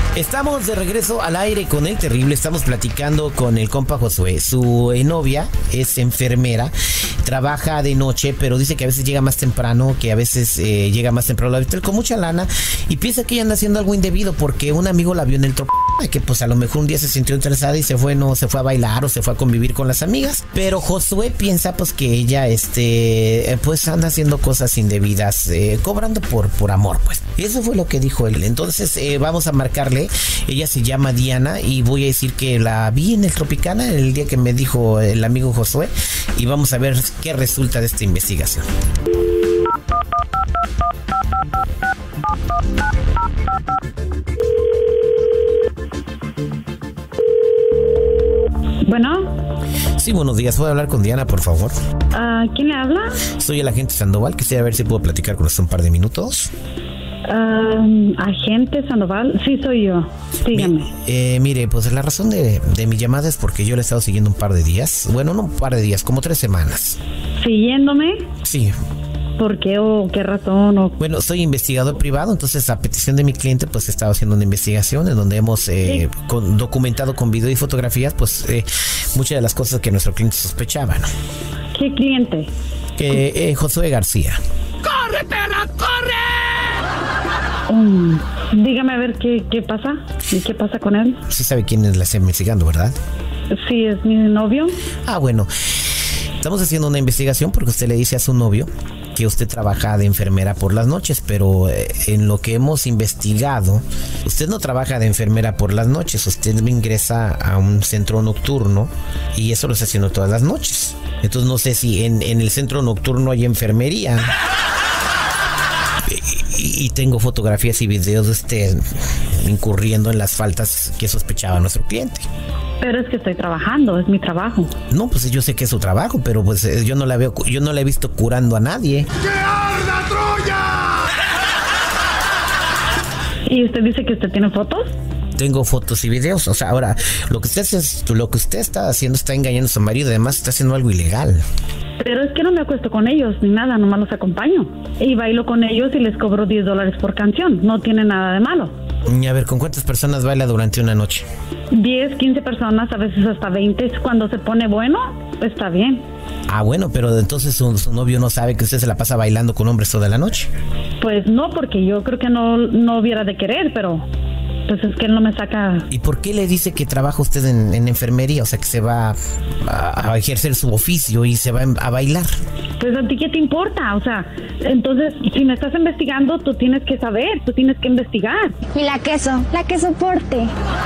Estamos de regreso al aire con El Terrible. Estamos platicando con el compa Josué. Su novia es enfermera, trabaja de noche, pero dice que a veces llega más temprano, que a veces llega más temprano al hotel con mucha lana y piensa que ella anda haciendo algo indebido porque un amigo la vio en el que pues a lo mejor un día se sintió interesada y se fue a bailar o se fue a convivir con las amigas. Pero Josué piensa pues que ella pues anda haciendo cosas indebidas, cobrando por amor, pues. Y eso fue lo que dijo él. Entonces vamos a marcarle. Ella se llama Diana y voy a decir que la vi en el Tropicana el día que me dijo el amigo Josué, y vamos a ver qué resulta de esta investigación. Bueno. Sí, buenos días. ¿Puedo hablar con Diana, por favor? ¿Quién le habla? Soy el agente Sandoval. Quisiera ver si puedo platicar con usted un par de minutos. Agente Sandoval. Sí, soy yo. Dígame. Mire, pues la razón de mi llamada es porque yo le he estado siguiendo un par de días. Bueno, no un par de días, como 3 semanas. ¿Siguiéndome? Sí. ¿Por qué o qué razón? Bueno, soy investigador privado, entonces a petición de mi cliente pues he estado haciendo una investigación en donde hemos documentado con video y fotografías pues muchas de las cosas que nuestro cliente sospechaba, ¿no? ¿Qué cliente? Josué García. ¡Corre, perra, corre! Dígame a ver qué pasa. ¿Y qué pasa con él? Sí sabe quién la está investigando, ¿verdad? Sí, es mi novio. Bueno. Estamos haciendo una investigación porque usted le dice a su novio que usted trabaja de enfermera por las noches, pero en lo que hemos investigado, usted no trabaja de enfermera por las noches, usted ingresa a un centro nocturno y eso lo está haciendo todas las noches. Entonces no sé si en el centro nocturno hay enfermería. Y tengo fotografías y videos de usted incurriendo en las faltas que sospechaba nuestro cliente. Pero es que estoy trabajando, es mi trabajo. No, pues yo sé que es su trabajo, pero pues yo no la he visto curando a nadie. ¡Que arda Troya! ¿Y usted dice que usted tiene fotos? Tengo fotos y videos. O sea, ahora, lo que usted está haciendo está engañando a su marido, además está haciendo algo ilegal. Pero es que no me acuesto con ellos ni nada, nomás los acompaño. Y bailo con ellos y les cobro $10 por canción. No tiene nada de malo. A ver, ¿con cuántas personas baila durante una noche? 10, 15 personas, a veces hasta 20. Cuando se pone bueno, está bien. Bueno, pero entonces su novio no sabe que usted se la pasa bailando con hombres toda la noche. Pues no, porque yo creo que no hubiera de querer, pero pues es que él no me saca. ¿Y por qué le dice que trabaja usted en enfermería? O sea, que se va a ejercer su oficio y se va a bailar. Pues a ti qué te importa, o sea, entonces si me estás investigando, tú tienes que saber, tú tienes que investigar. Y la que soporte.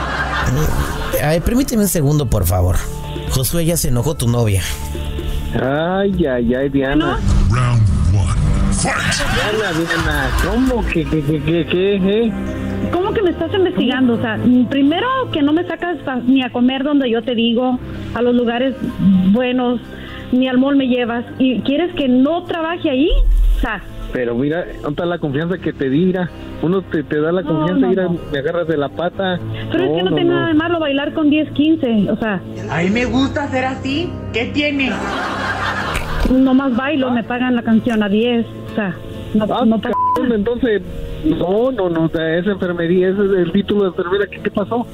Permíteme un segundo, por favor. Josué, ya se enojó tu novia. Ay, Diana. Round 1. Fight. Diana, ¿cómo que? ¿Cómo que me estás investigando? O sea, primero que no me sacas ni a comer donde yo te digo, a los lugares buenos, ni al mall me llevas, y ¿quieres que no trabaje ahí? O sea... Pero mira, ¿dónde está la confianza que te di? Mira, uno te da la confianza, mira, me agarras de la pata. Pero es que no tiene nada de malo bailar con 10, 15, o sea... A mí me gusta hacer así, ¿qué tiene? Nomás bailo, me pagan la canción a 10, o sea, no pasa nada. Entonces, no, o sea, esa enfermería, ese es el título de enfermera, ¿qué pasó?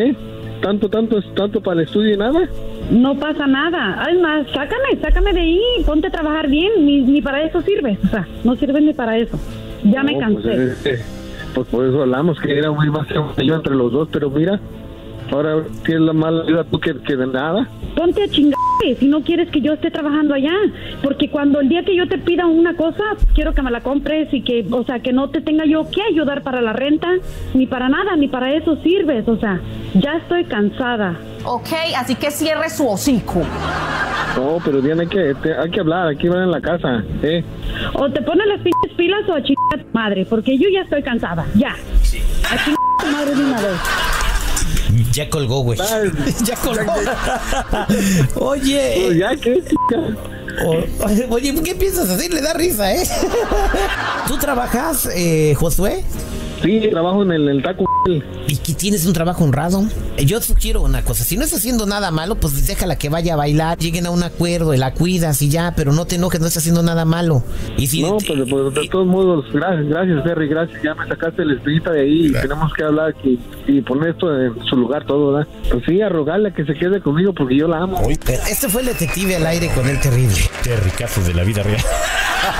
¿Tanto para el estudio y nada? No pasa nada. Además, sácame de ahí, ponte a trabajar bien, ni para eso sirves, o sea, no sirves ni para eso. Ya me cansé. Pues por eso hablamos, que era muy más que yo entre los dos, pero mira, ahora tienes la mala vida tú que de nada. Ponte a chingar si no quieres que yo esté trabajando allá, porque cuando el día que yo te pida una cosa, quiero que me la compres y que, o sea, que no te tenga yo que ayudar para la renta, ni para nada, ni para eso sirves, o sea, ya estoy cansada. Ok, así que cierre su hocico. No, pero Diana, hay que hablar, hay que hablar en la casa, O te pones las pinches pilas o a chingar a tu madre, porque yo ya estoy cansada, ya. A chingar a tu madre de una vez. Ya colgó, güey. Ya colgó. Oye. ¿Ya qué? Oye, ¿qué piensas así? Le da risa, ¿eh? ¿Tú trabajas, Josué? Sí, trabajo en el Taco Bell. ¿Y que tienes un trabajo honrado? Yo sugiero una cosa, si no estás haciendo nada malo, pues déjala que vaya a bailar, lleguen a un acuerdo y la cuidas y ya, pero no te enojes, no estás haciendo nada malo. Y si No, pero pues, de todos modos, gracias, Terry, gracias. Ya me sacaste la espinita de ahí y tenemos que hablar aquí y poner esto en su lugar todo, ¿verdad? Pues sí, a rogarle que se quede conmigo porque yo la amo. Este fue el detective al aire con el terrible. Terry, casos de la vida real.